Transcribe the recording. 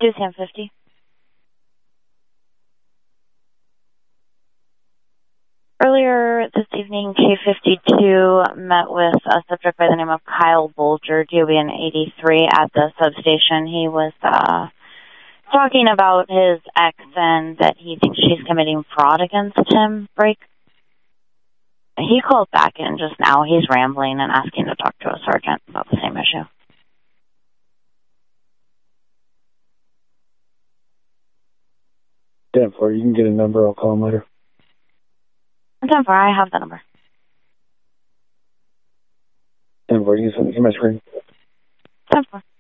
Deuce 50. Earlier this evening, K52 met with a subject by the name of Kyle Bolger, DOBN 83, at the substation. He was talking about his ex and that he thinks she's committing fraud against him. Break. He called back in just now. He's rambling and asking to talk to a sergeant about the same issue. 10-4, you can get a number. I'll call him later. 10-4, I have the number. 10-4, you can send me my screen. 10-4.